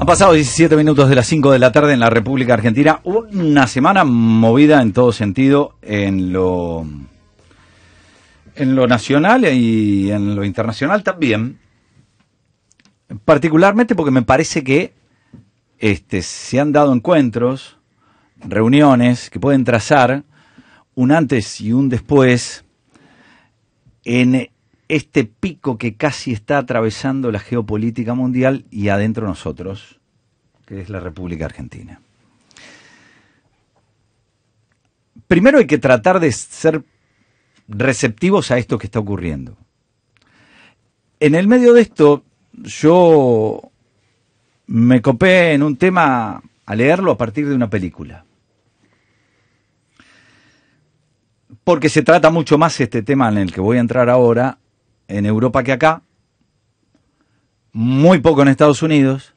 pasado 17 minutos de las 5 de la tarde en la República Argentina. Una semana movida en todo sentido en lo nacional y en lo internacional también. Particularmente porque me parece que se han dado encuentros, reuniones que pueden trazar un antes y un después en este pico que casi está atravesando la geopolítica mundial y adentro nosotros, que es la República Argentina. Primero hay que tratar de ser receptivos a esto que está ocurriendo. En el medio de esto, yo me copé en un tema a leerlo a partir de una película. Porque se trata mucho más este tema en el que voy a entrar ahora en Europa que acá, muy poco en Estados Unidos,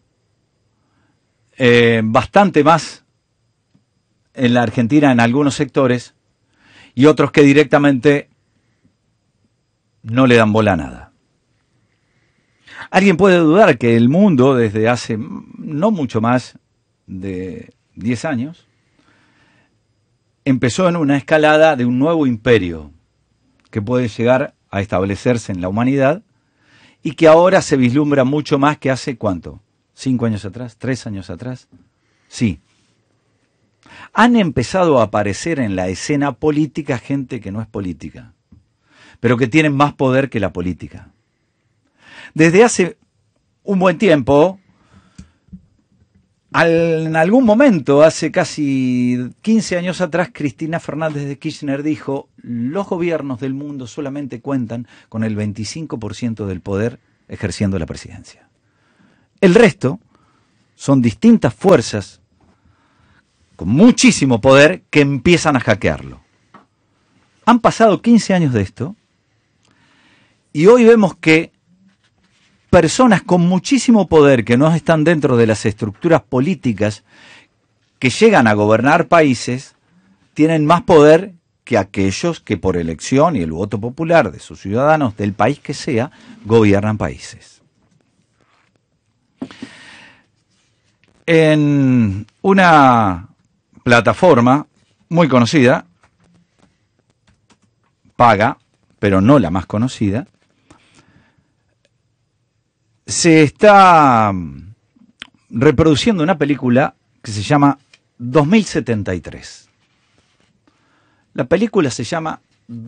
bastante más en la Argentina en algunos sectores y otros que directamente no le dan bola a nada. ¿Alguien puede dudar que el mundo desde hace no mucho más de 10 años empezó en una escalada de un nuevo imperio que puede llegar a establecerse en la humanidad y que ahora se vislumbra mucho más que hace ¿cuánto? ¿5 años atrás? ¿3 años atrás? Sí. Han empezado a aparecer en la escena política gente que no es política, pero que tienen más poder que la política. Desde hace un buen tiempo, en algún momento, hace casi 15 años atrás, Cristina Fernández de Kirchner dijo: los gobiernos del mundo solamente cuentan con el 25% del poder ejerciendo la presidencia. El resto son distintas fuerzas con muchísimo poder que empiezan a hackearlo. Han pasado 15 años de esto y hoy vemos que personas con muchísimo poder que no están dentro de las estructuras políticas que llegan a gobernar países tienen más poder que aquellos que por elección y el voto popular de sus ciudadanos del país que sea gobiernan países. En una plataforma muy conocida, paga, pero no la más conocida, se está reproduciendo una película que se llama 2073. La película se llama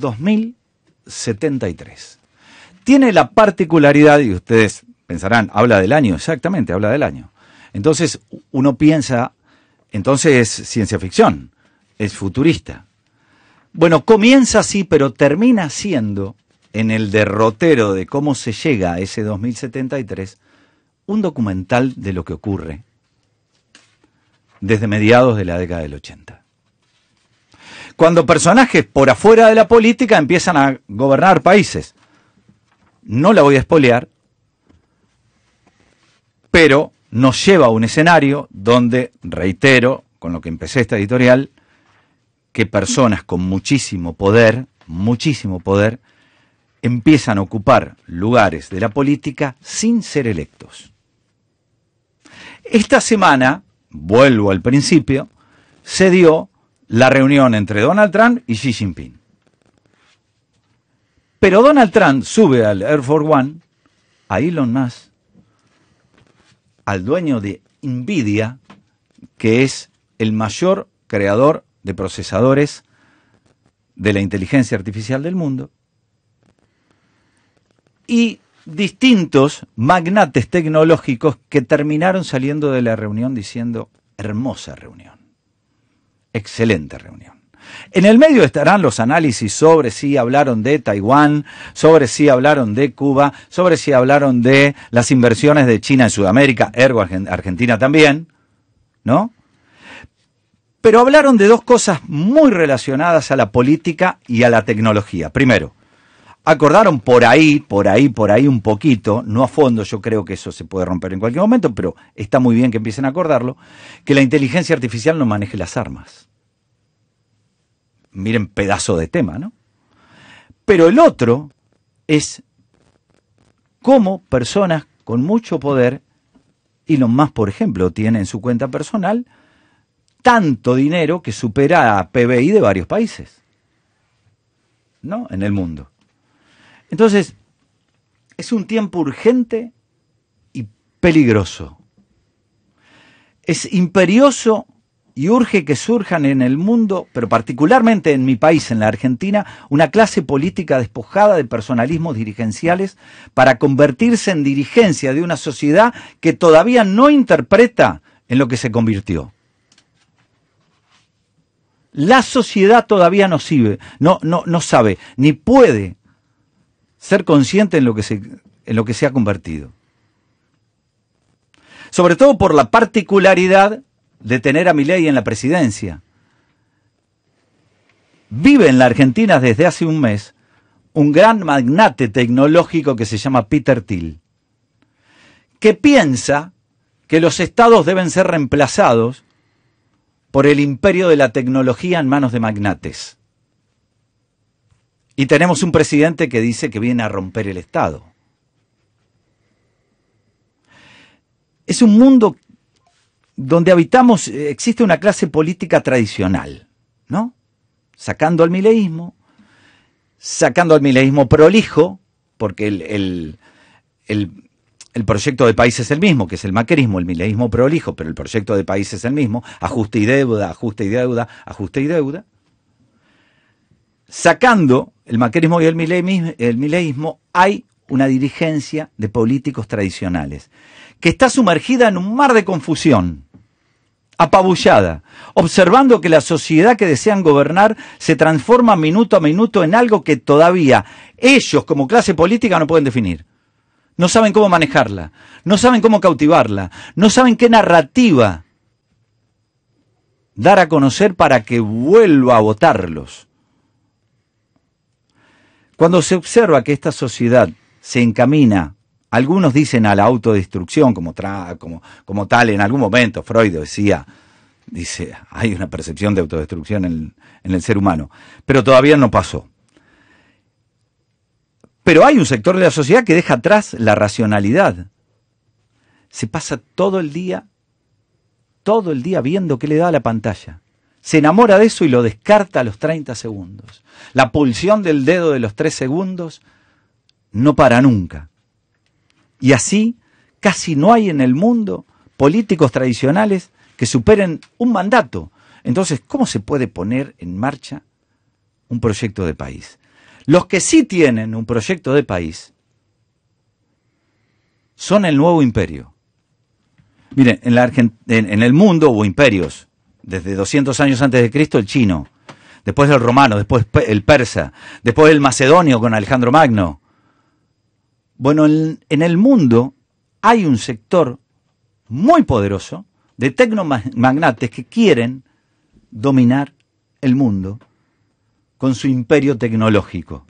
2073. Tiene la particularidad, y ustedes pensarán, habla del año, exactamente, habla del año. Entonces uno piensa, entonces es ciencia ficción, es futurista. Bueno, comienza así, pero termina siendo, en el derrotero de cómo se llega a ese 2073, un documental de lo que ocurre desde mediados de la década del 80. Cuando personajes por afuera de la política empiezan a gobernar países. No la voy a espolear, pero nos lleva a un escenario donde, reitero, con lo que empecé esta editorial, que personas con muchísimo poder, empiezan a ocupar lugares de la política sin ser electos. Esta semana, vuelvo al principio, se dio la reunión entre Donald Trump y Xi Jinping. Pero Donald Trump sube al Air Force One, a Elon Musk, al dueño de Nvidia, que es el mayor creador de procesadores de la inteligencia artificial del mundo, y distintos magnates tecnológicos que terminaron saliendo de la reunión diciendo: hermosa reunión, excelente reunión. En el medio estarán los análisis sobre si hablaron de Taiwán, sobre si hablaron de Cuba, sobre si hablaron de las inversiones de China en Sudamérica, ergo Argentina también, ¿no? Pero hablaron de dos cosas muy relacionadas a la política y a la tecnología. Primero, acordaron por ahí un poquito, no a fondo, yo creo que eso se puede romper en cualquier momento, pero está muy bien que empiecen a acordarlo, que la inteligencia artificial no maneje las armas. Miren, pedazo de tema, ¿no? Pero el otro es cómo personas con mucho poder Elon Musk, por ejemplo, tiene en su cuenta personal tanto dinero que supera a PBI de varios países, ¿no? En el mundo. Entonces, es un tiempo urgente y peligroso. Es imperioso y urge que surjan en el mundo, pero particularmente en mi país, en la Argentina, una clase política despojada de personalismos dirigenciales para convertirse en dirigencia de una sociedad que todavía no interpreta en lo que se convirtió. La sociedad todavía no sabe, ni puede ser consciente en lo que se ha convertido. Sobre todo por la particularidad de tener a Milei en la presidencia. Vive en la Argentina desde hace un mes un gran magnate tecnológico que se llama Peter Thiel, que piensa que los estados deben ser reemplazados por el imperio de la tecnología en manos de magnates. Y tenemos un presidente que dice que viene a romper el Estado. Es un mundo donde habitamos, existe una clase política tradicional, ¿no? Sacando al mileísmo prolijo, porque el proyecto de país es el mismo, que es el macrismo, el mileísmo prolijo, pero el proyecto de país es el mismo, ajuste y deuda, ajuste y deuda, ajuste y deuda. Sacando el macrismo y el mileísmo, hay una dirigencia de políticos tradicionales, que está sumergida en un mar de confusión, apabullada, observando que la sociedad que desean gobernar se transforma minuto a minuto en algo que todavía ellos como clase política no pueden definir. No saben cómo manejarla, no saben cómo cautivarla, no saben qué narrativa dar a conocer para que vuelva a votarlos. Cuando se observa que esta sociedad se encamina, algunos dicen a la autodestrucción como tal, en algún momento Freud dice, hay una percepción de autodestrucción en el ser humano, pero todavía no pasó. Pero hay un sector de la sociedad que deja atrás la racionalidad. Se pasa todo el día viendo qué le da a la pantalla. Se enamora de eso y lo descarta a los 30 segundos. La pulsión del dedo de los 3 segundos no para nunca. Y así casi no hay en el mundo políticos tradicionales que superen un mandato. Entonces, ¿cómo se puede poner en marcha un proyecto de país? Los que sí tienen un proyecto de país son el nuevo imperio. Miren, en el mundo hubo imperios. Desde 200 años antes de Cristo el chino, después el romano, después el persa, después el macedonio con Alejandro Magno. Bueno, en el mundo hay un sector muy poderoso de tecnomagnates que quieren dominar el mundo con su imperio tecnológico.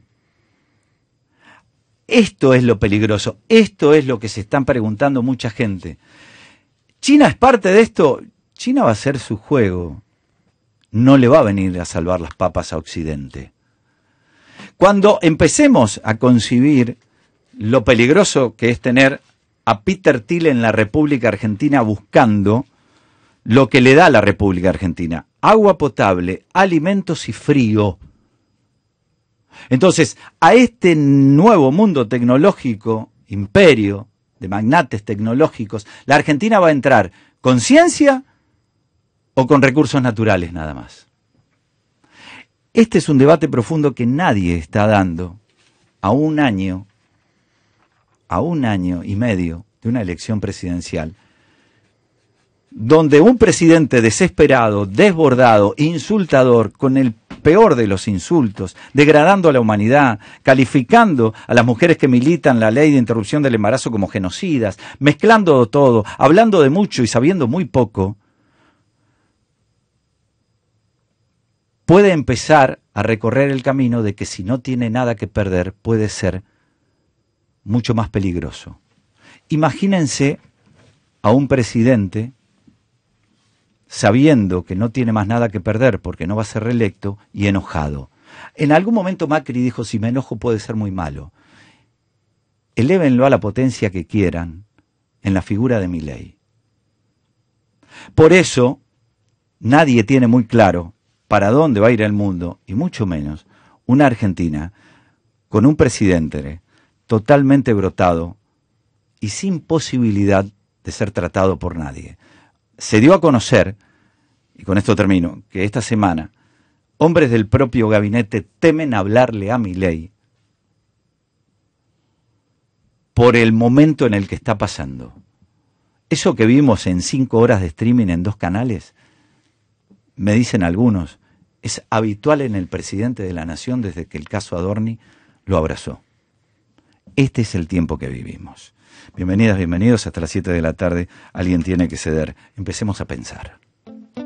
Esto es lo peligroso, esto es lo que se están preguntando mucha gente. ¿China es parte de esto? China va a hacer su juego, no le va a venir a salvar las papas a Occidente. Cuando empecemos a concebir lo peligroso que es tener a Peter Thiel en la República Argentina buscando lo que le da a la República Argentina: agua potable, alimentos y frío. Entonces, a este nuevo mundo tecnológico, imperio de magnates tecnológicos, la Argentina va a entrar con ciencia o con recursos naturales nada más. Este es un debate profundo que nadie está dando a un año y medio de una elección presidencial, donde un presidente desesperado, desbordado, insultador, con el peor de los insultos, degradando a la humanidad, calificando a las mujeres que militan la ley de interrupción del embarazo como genocidas, mezclando todo, hablando de mucho y sabiendo muy poco, puede empezar a recorrer el camino de que si no tiene nada que perder, puede ser mucho más peligroso. Imagínense a un presidente sabiendo que no tiene más nada que perder porque no va a ser reelecto y enojado. En algún momento Macri dijo: si me enojo puede ser muy malo. Elévenlo a la potencia que quieran en la figura de Milei. Por eso, nadie tiene muy claro para dónde va a ir el mundo, y mucho menos una Argentina con un presidente totalmente brotado y sin posibilidad de ser tratado por nadie. Se dio a conocer, y con esto termino, que esta semana hombres del propio gabinete temen hablarle a Milei por el momento en el que está pasando. Eso que vimos en 5 horas de streaming en 2 canales, me dicen algunos, es habitual en el presidente de la Nación desde que el caso Adorni lo abrazó. Este es el tiempo que vivimos. Bienvenidas, bienvenidos, hasta las 7 de la tarde. Alguien tiene que ceder. Empecemos a pensar.